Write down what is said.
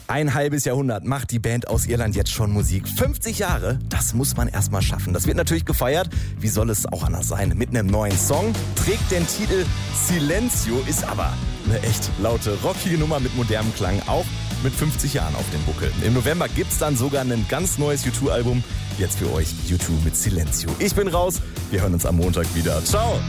Ein halbes Jahrhundert macht die Band aus Irland jetzt schon Musik. 50 Jahre, das muss man erstmal schaffen. Das wird natürlich gefeiert. Wie soll es auch anders sein? Mit einem neuen Song. Trägt den Titel Silenzio, ist aber eine echt laute, rockige Nummer mit modernem Klang. Auch mit 50 Jahren auf dem Buckel. Im November gibt's dann sogar ein ganz neues U2-Album. Jetzt für euch U2 mit Silenzio. Ich bin raus. Wir hören uns am Montag wieder. Ciao.